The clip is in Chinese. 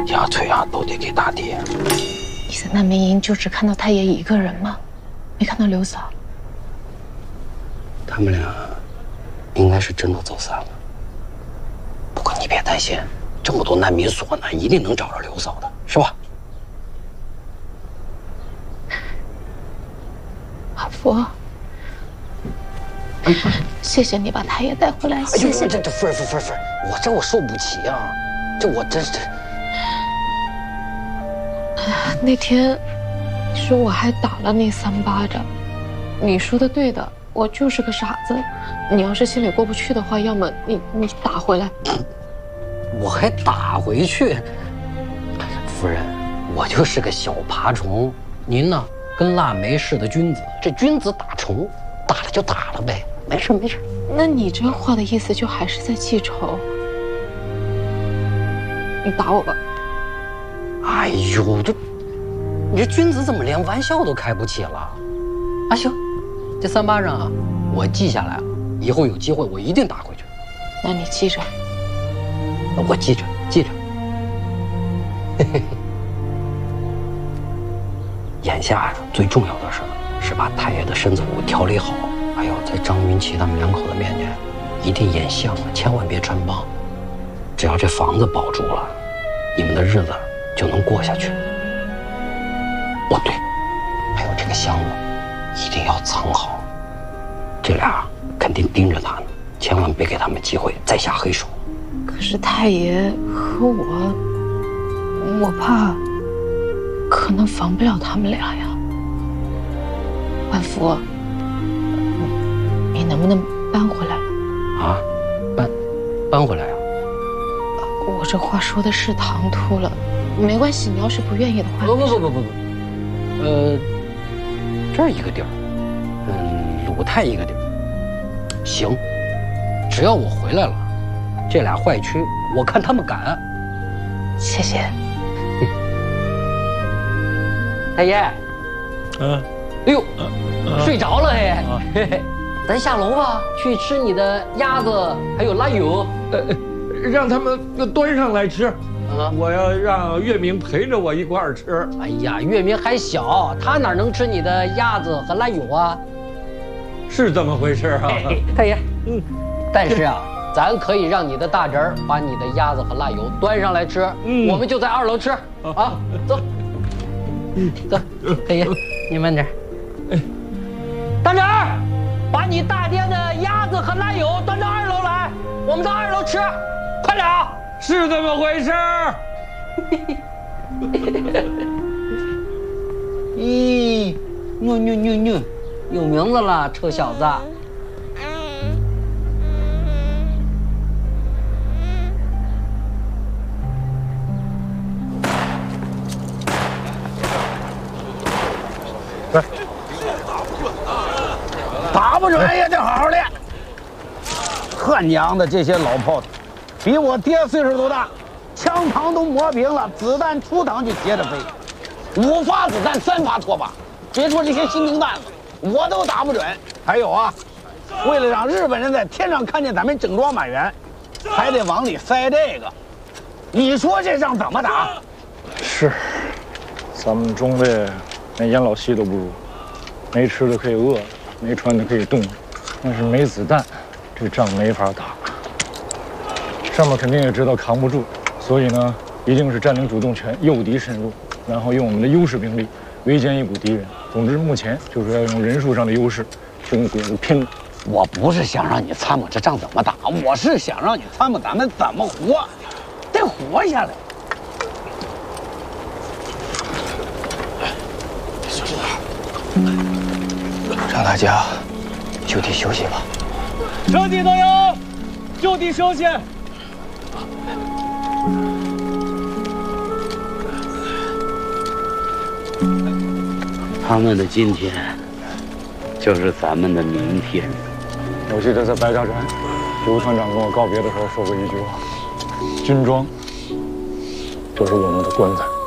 压腿啊都得给大爹。 你在难民营就只看到太爷一个人吗？没看到刘嫂？ 他们俩应该是真的走散了。不过你别担心，这么多难民所呢，一定能找着刘嫂的，是吧？ 阿福，谢谢你把太爷带回来，谢谢。 这夫人，我受不起啊！这我真是。 那天你说我还打了那3巴掌，你说的对的，我就是个傻子。你要是心里过不去的话，要么你打回来。 我还打回去？夫人，我就是个小爬虫，您呢跟腊梅似的君子，这君子打虫，打了就打了呗，没事。 那你这话的意思就还是在记仇？你打我吧。 哎呦，你这君子怎么连玩笑都开不起了？啊，行，这3巴掌啊，我记下来了，以后有机会我一定打回去。 那你记着。 我记着。嘿嘿。眼下呀，最重要的是把太爷的身子骨调理好。还有在张云奇他们2口的面前，一定演像啊，千万别穿帮。只要这房子保住了，你们的日子就能过下去。哦对，还有这个箱子，一定要藏好。这俩肯定盯着他呢，千万别给他们机会再下黑手。 可是太爷和我怕可能防不了他们俩呀。万福，你能不能搬回来？ 啊，搬回来呀？ 我这话说的是唐突了，没关系，你要是不愿意的话。 不，这儿一个地儿，鲁泰一个地儿，行，只要我回来了，这俩坏区我看他们敢。 谢谢。 太爷，哎呦，睡着了嘿，咱下楼吧，去吃你的鸭子还有腊油。 让他们端上来吃。我要让月明陪着我一块儿吃。 哎呀，月明还小，他哪能吃你的鸭子和腊油啊？ 是这么回事啊， 太爷。但是啊，咱可以让你的大侄儿把你的鸭子和腊油端上来吃。我们就在2楼吃啊，走。走，太爷，你慢点。大侄儿，把你大爹的鸭子和腊油端到2楼来，我们到2楼吃，快点啊！ 是这么回事儿。 咦，牛，有名字了，臭小子。 来，打不准也得好好练。他娘的这些老炮子，比我爹岁数都大，枪膛都磨平了，子弹出膛就接着飞，5发子弹3发脱靶。别说这些新兵蛋子，我都打不准。还有啊，为了让日本人在天上看见咱们整装满员，还得往里塞这个。你说这仗怎么打？ 是，咱们中队连养老系都不如，没吃的可以饿，没穿的可以冻，但是没子弹，这仗没法打。上面肯定也知道扛不住，所以呢，一定是占领主动权，诱敌深入，然后用我们的优势兵力围歼一股敌人。总之，目前就是要用人数上的优势跟鬼子拼。 我不是想让你参谋这仗怎么打，我是想让你参谋咱们怎么活，得活下来。 让大家就地休息吧。 全体都有，就地休息。 他们的今天，就是咱们的明天。 我记得在白家寨，刘团长跟我告别的时候说过一句话：军装就是我们的棺材。